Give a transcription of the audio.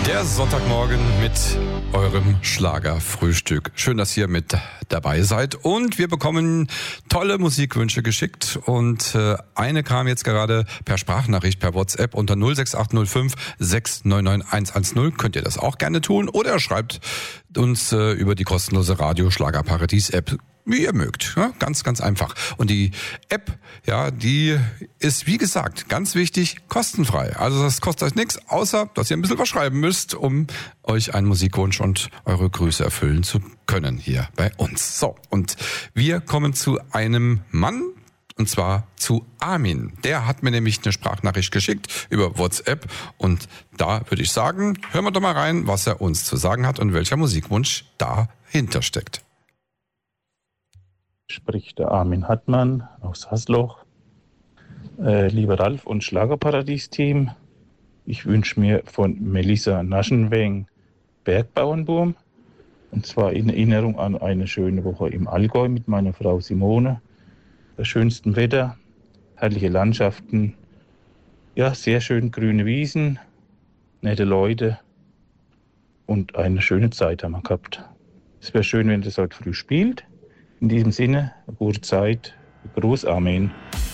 Der Sonntagmorgen mit eurem Schlagerfrühstück. Schön, dass ihr mit dabei seid. Und wir bekommen tolle Musikwünsche geschickt. Und eine kam jetzt gerade per Sprachnachricht, per WhatsApp unter 06805 699 110. Könnt ihr das auch gerne tun. Oder schreibt uns über die kostenlose Radio Schlagerparadies App. Wie ihr mögt, ja? Ganz, ganz einfach. Und die App, ja, die ist, wie gesagt, ganz wichtig, kostenfrei. Also das kostet euch nichts, außer, dass ihr ein bisschen was schreiben müsst, um euch einen Musikwunsch und eure Grüße erfüllen zu können hier bei uns. So, und wir kommen zu einem Mann, und zwar zu Armin. Der hat mir nämlich eine Sprachnachricht geschickt über WhatsApp. Und da würde ich sagen, hören wir doch mal rein, was er uns zu sagen hat und welcher Musikwunsch dahinter steckt. Spricht der Armin Hartmann aus Hasloch. Lieber Ralf und Schlagerparadies-Team, ich wünsche mir von Melissa Naschenweng Bergbauernburm, und zwar in Erinnerung an eine schöne Woche im Allgäu mit meiner Frau Simone. Bei schönstem Wetter, herrliche Landschaften, ja, sehr schön grüne Wiesen, nette Leute und eine schöne Zeit haben wir gehabt. Es wäre schön, wenn das heute früh spielt. In diesem Sinne, gute Zeit, Gruß, Amen.